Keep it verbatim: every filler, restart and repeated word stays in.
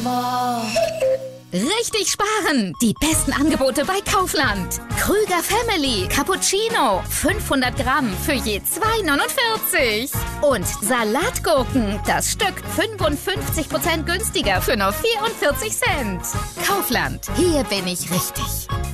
Mama. Richtig sparen! Die besten Angebote bei Kaufland. Krüger Family Cappuccino. fünfhundert Gramm für je zwei neunundvierzig. Und Salatgurken. Das Stück fünfundfünfzig Prozent günstiger für nur vierundvierzig Cent. Kaufland. Hier bin ich richtig.